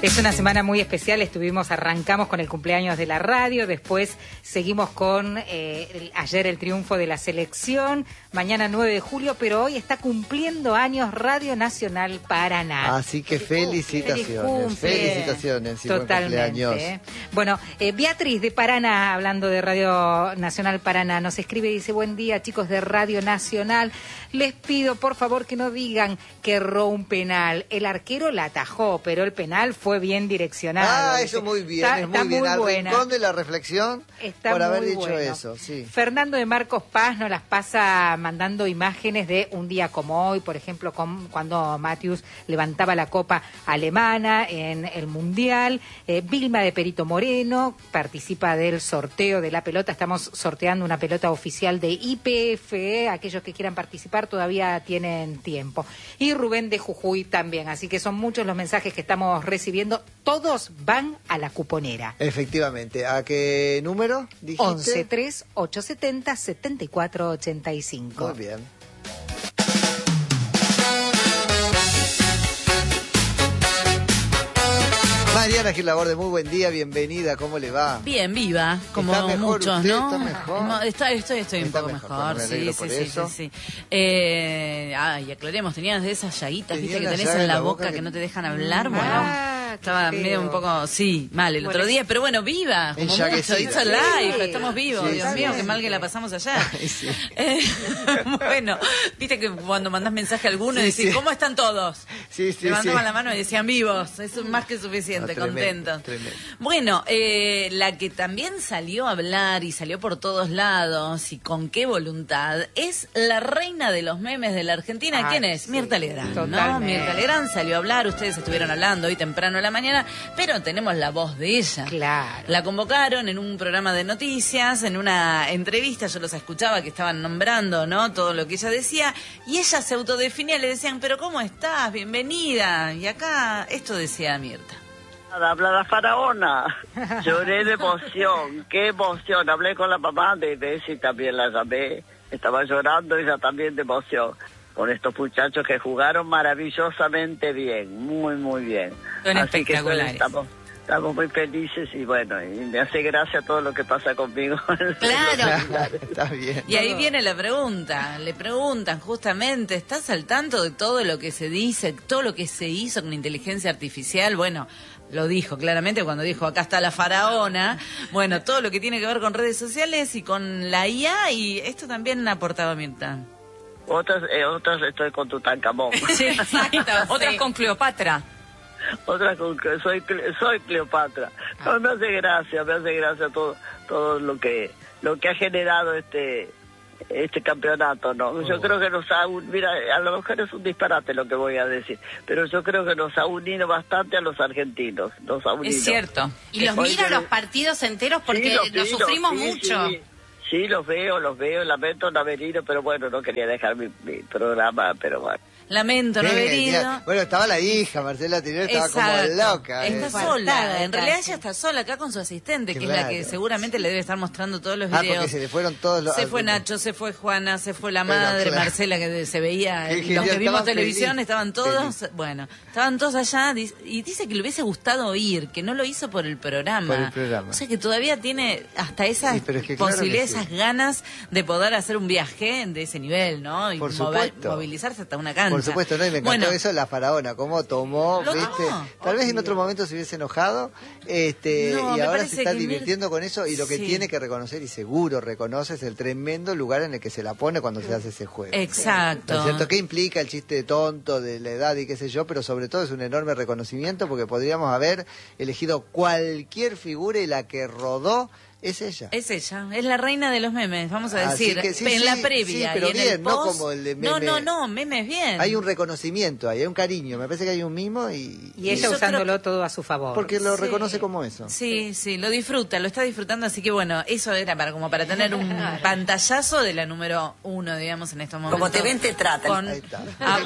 Es una semana muy especial, arrancamos con el cumpleaños de la radio, después seguimos con ayer el triunfo de la selección, mañana 9 de julio, pero hoy está cumpliendo años Radio Nacional Paraná. Así que felicitaciones, felicitaciones y totalmente, buen cumpleaños. Bueno, Beatriz de Paraná, hablando de Radio Nacional Paraná, nos escribe y dice: buen día, chicos de Radio Nacional, les pido por favor que no digan que erró un penal, el arquero la atajó, pero el penal fue bien direccionado. Eso muy bien, está es muy bien. Al rincón de la reflexión está por haber muy dicho bueno. eso, sí. Fernando de Marcos Paz nos las pasa mandando imágenes de un día como hoy, por ejemplo, cuando Matthews levantaba la copa alemana en el Mundial. Vilma de Perito Moreno participa del sorteo de la pelota. Estamos sorteando una pelota oficial de YPF. Aquellos que quieran participar todavía tienen tiempo. Y Rubén de Jujuy también. Así que son muchos los mensajes que estamos recibiendo. Todos van a la cuponera. Efectivamente. ¿A qué número dijiste? 11-3-870-7485. Muy bien. Mariana Gil Laborde, muy buen día, bienvenida, ¿cómo le va? Bien, viva, como ¿Está mejor muchos, usted? ¿no? ¿Está mejor? Estoy un poco mejor, sí. Ay, aclaremos, tenías de esas llaguitas, viste, que tenés en la boca que no te dejan hablar, bueno, estaba medio un poco, mal el otro día, pero bueno, viva, como mucho, it's alive, estamos vivos, Dios mío, qué mal que la pasamos allá. Bueno, viste que cuando mandás mensaje a alguno y decís, ¿cómo están todos? Levantaban la mano y decían vivos, eso es más que suficiente. Contentos. Tremendo. Bueno, la que también salió a hablar y salió por todos lados y con qué voluntad es la reina de los memes de la Argentina. ¿Quién es? Sí, Mirta Legrand, ¿no? Mirta Legrand salió a hablar, ustedes estuvieron hablando hoy temprano en la mañana, pero tenemos la voz de ella. Claro. La convocaron en un programa de noticias, en una entrevista, yo los escuchaba que estaban nombrando, ¿no? Todo lo que ella decía, y ella se autodefinía, le decían, pero ¿cómo estás? Bienvenida. Y acá esto decía Mirta. Habla la faraona, lloré de emoción, qué emoción, hablé con la mamá de Bessie, también la llamé, estaba llorando ella también de emoción, con estos muchachos que jugaron maravillosamente bien, muy bien. Son así que espectaculares. Estamos muy felices y bueno, y me hace gracia todo lo que pasa conmigo. Claro. Está bien. Y ahí viene la pregunta, le preguntan justamente, ¿estás al tanto de todo lo que se dice, todo lo que se hizo con inteligencia artificial? Bueno, lo dijo claramente cuando dijo, acá está la faraona. Bueno, todo lo que tiene que ver con redes sociales y con la IA, y esto también ha aportado Mirta. Otras estoy con Tutankamón. Sí, exacto. Otras con Cleopatra. Otras con que soy Cleopatra. No, me hace gracia todo lo que ha generado este campeonato, ¿no? Yo creo que mira, a lo mejor es un disparate lo que voy a decir, pero yo creo que nos ha unido bastante a los argentinos, Es cierto. Y los miro los partidos enteros porque los sufrimos mucho. Sí, los veo, lamento no haber ido, pero bueno, no quería dejar mi programa, pero bueno. Lamento no haber ido. Bueno, estaba la hija, Marcela Tinelli, estaba como loca. Está sola, en realidad ella está sola acá con su asistente, que es la que seguramente le debe estar mostrando todos los videos. Porque se le fueron todos los... Se fue Nacho, se fue Juana, se fue la madre, claro. Marcela, que se veía, Qué los que vimos estaban televisión feliz. estaban todos, bueno, estaban todos allá, y dice que le hubiese gustado ir, que no lo hizo por el programa. O sea que todavía tiene hasta esas posibilidades, esas ganas de poder hacer un viaje de ese nivel, ¿no? Y movilizarse hasta una cancha. Por supuesto, ¿no? Y me encantó eso, la faraona, cómo tomó, ¿viste? Tal vez en otro momento se hubiese enojado, y ahora se está divirtiendo con eso, y lo que tiene que reconocer, y seguro reconoce, es el tremendo lugar en el que se la pone cuando se hace ese juego. Exacto. ¿No es cierto? ¿Qué implica el chiste tonto de la edad y qué sé yo? Pero sobre todo es un enorme reconocimiento, porque podríamos haber elegido cualquier figura y la que rodó es ella. Es ella, es la reina de los memes, vamos a decir, que, en la previa. Sí, pero y en bien, el post, no como el de meme. No, memes bien. Hay un reconocimiento ahí, hay un cariño, me parece que hay un mimo y ella usándolo todo a su favor. Porque lo reconoce como eso. Sí, lo disfruta, lo está disfrutando, así que bueno, eso era para tener un pantallazo de la número 1, digamos, en estos momentos. Como te ven, te tratan. Ahí está.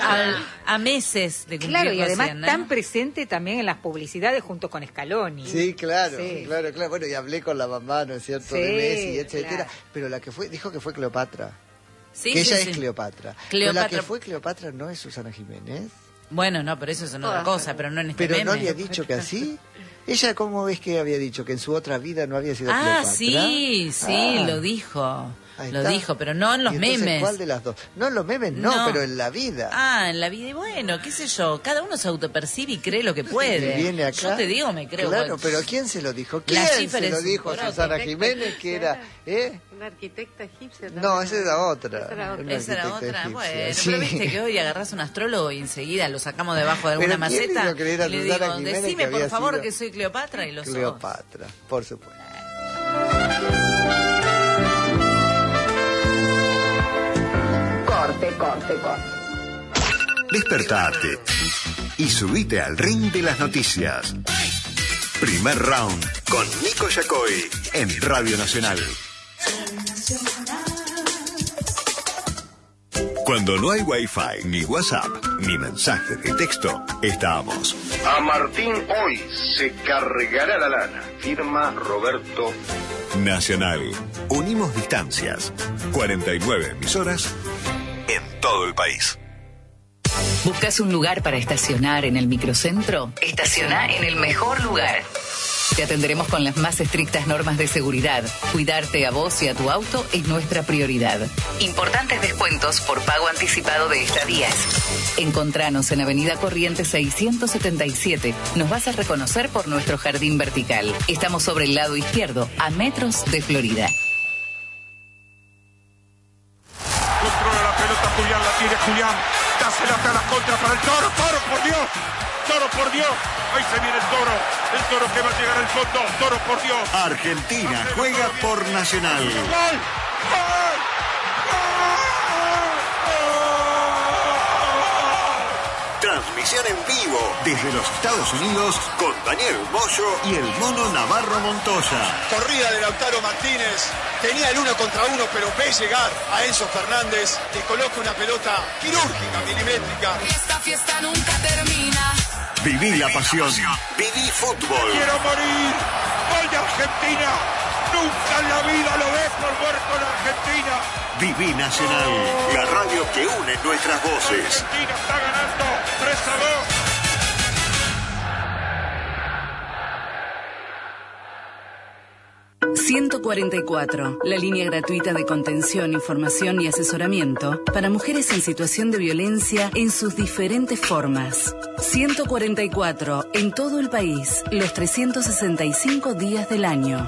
A meses de cumplir. Claro, y además 100, ¿no? tan presente también en las publicidades junto con Scaloni. Sí, claro. Bueno, y hablé con la mamá, ¿no es cierto? Sí. Messi, etcétera, claro. pero la que fue, dijo que fue Cleopatra. Sí, que ella sí. es Cleopatra. Pero la que fue Cleopatra no es Susana Jiménez. Bueno, no, pero eso es una otra cosa, pero no en este Pero meme. no había dicho que así. Ella, ¿cómo ves que había dicho? Que en su otra vida no había sido Cleopatra. Sí, lo dijo. Lo dijo, pero no en los memes. ¿Cuál de las dos? No en los memes, no, pero en la vida. En la vida. Y bueno, qué sé yo, cada uno se autopercibe y cree lo que puede. Viene acá. Yo te digo, me creo. Claro, pero ¿quién se lo dijo? ¿Quién se lo dijo a Susana Jiménez, que era... Una arquitecta egipcia. No, esa era otra. Esa era otra. Bueno, sí. Pero viste que hoy agarrás un astrólogo y enseguida lo sacamos debajo de alguna maceta. Y le digo, decime por favor que soy Cleopatra, y lo sos. Cleopatra, por supuesto. Corte. Despertate y subite al ring de las noticias. Primer round con Nico Yacoy en Radio Nacional. Cuando no hay Wi-Fi, ni WhatsApp, ni mensajes de texto, estamos. A Martín hoy se cargará la lana. Firma Roberto. Nacional. Unimos distancias. 49 emisoras en todo el país. ¿Buscas un lugar para estacionar en el microcentro? Estaciona en el mejor lugar. Te atenderemos con las más estrictas normas de seguridad. Cuidarte a vos y a tu auto es nuestra prioridad. Importantes descuentos por pago anticipado de estadías. Encontranos en Avenida Corrientes 677. Nos vas a reconocer por nuestro jardín vertical. Estamos sobre el lado izquierdo, a metros de Florida. Controla la pelota Julián, la tiene Julián. Dásela a la contra para el Toro. Toro, por Dios. Toro, por Dios. Ahí se viene el Toro. El Toro que va a llegar al fondo. Toro, por Dios. Argentina juega por Nacional. ¡Gol! ¡Gol! Transmisión en vivo desde los Estados Unidos con Daniel Moyo y el Mono Navarro Montoya. Corrida de Lautaro Martínez. Tenía el 1 contra 1, pero ve llegar a Enzo Fernández. Le coloca una pelota quirúrgica, milimétrica. Esta fiesta nunca termina. Viví la pasión. Viví fútbol. ¡Quiero morir! ¡Gol de Argentina! ¡Nunca en la vida lo ves por muerto en Argentina! Viví Nacional, la radio que une nuestras voces. Argentina está ganando 3-2. 144, la línea gratuita de contención, información y asesoramiento para mujeres en situación de violencia en sus diferentes formas. 144, en todo el país, los 365 días del año.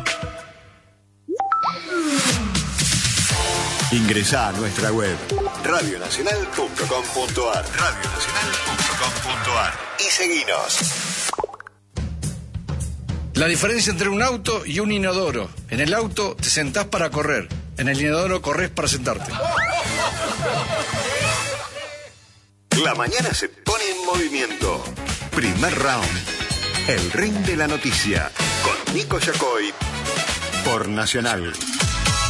Ingresá a nuestra web radionacional.com.ar y seguinos. La diferencia entre un auto y un inodoro. En el auto te sentás para correr. En el inodoro corres para sentarte. La mañana se pone en movimiento. Primer round. El ring de la noticia. Con Nico Yacoy. Por Nacional.